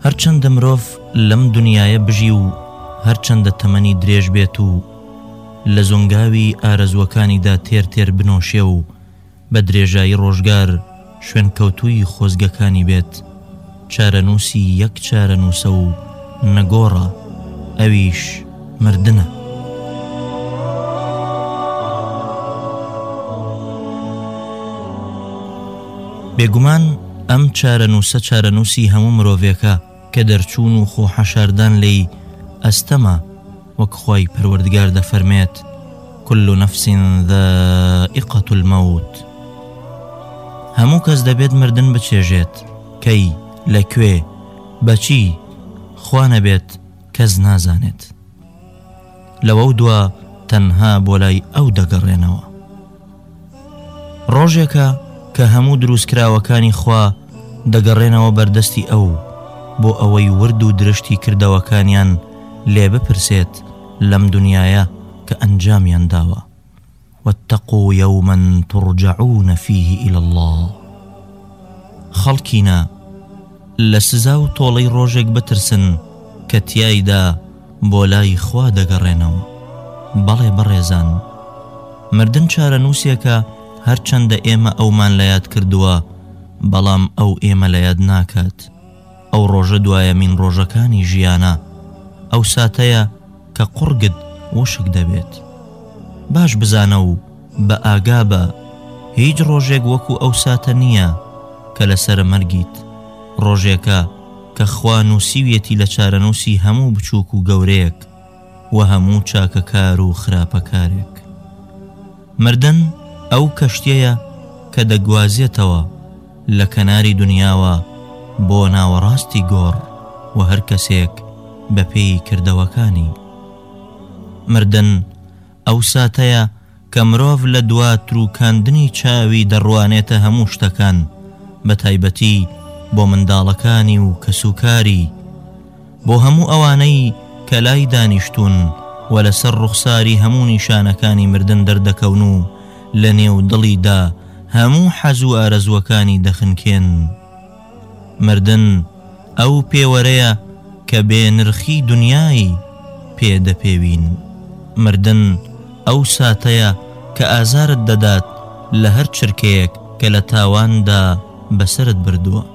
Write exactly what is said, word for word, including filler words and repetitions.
هەرچەندە مرۆڤ لەم دنیایە بژی و هەرچەندە تەمەنی درێژ بێت و لە زۆنگاوی ئارەزوەکانیدا تێر تێر بنۆشێ و بە درێژایی ڕۆژگار شوێن کەوتووی خۆزگەکانی بێت، چارەنووسی یەک چارەنووسە و نەگۆڕە، ئەویش مردنە. بێگومان ئەم چارەنووسە چارەنووسی هەموو مرۆڤێکە کە دەرچوون و خۆ حەشاردان لێی ئەستەمە، وەک خۆی پەروەردگار دەفەرمێت كل نفس ذائقة الموت. هەموو کەس دەبێت مردن بچێژێت، کەی، لەکوێ، بەچی، خوا نەبێت کەس نازانێت. لەوە دووە تەنها بۆ لای ئەو دەگەڕێنەوە. ڕۆژێکە کە هەموو دروستکراوەکانی خوا دەگەڕێنەوە بەردەستی ئەو بۆ ئەوەی ورد و درشتی کردەوەکانیان لێ بپرسێت لەم دنیاە کە ئەنجامیان داوە. واتقوا يوما ترجعون فيه إلى الله. خەڵکینە لە سزا و تۆڵەی ڕۆژێک بترسن کە تیایدا بۆ لای خوا دەگەڕێنەوە. بەڵێ بەڕێزان، مردن چارەنووسێکە هەرچەندە ئێمە ئەومان لە یاد کردووە، بەڵام ئەو ئێمە لە یاد ناکات. ئەو ڕۆژە دوایەمین ڕۆژەکانی ژیانە، ئەو ساتەیە کە قوڕگت وشک دەبێت. باش بزانە و بە ئاگا بە، هیچ ڕۆژێک وەکو ئەو ساتە نییە کە لەسەر مەرگیت، ڕۆژێکە کە خوا نووسیویەتی لە چارەنووسی هەموو بچووک و گەورەیەک و هەموو چاکەکار و خراپەکارێک. مردن ئەو کەشتیەیە کە دەگوازێتەوە لە کەناری دنیاوە بۆ ناوەڕاستی گۆڕ و هەر کەسێک بە پێی کردەوەکانی. مردن ئەو ساتەیە کە مرۆڤ لە دواتر و کاندنی چاوی دەڕوانێتە هەموو شتەکان، بە تایبەتی بۆ منداڵەکانی و کەسوکاری، بۆ هەموو ئەوانەی کە لای دانیشتون و لەسەر ڕوخساری هەموو نیشانەکانی مردن دەردەکەون و لە نێو دڵیدا هەموو حەز و ئارەزوەکانی دەخنکێن. مردن ئەو پێوەرەیە کە بێ نرخی دنیای پێدەپێوین. مردن ئەو ساتەیە کە ئازارت دەدات لە هەر چرکەیەک کە لە تاواندا بەسرت بردووە.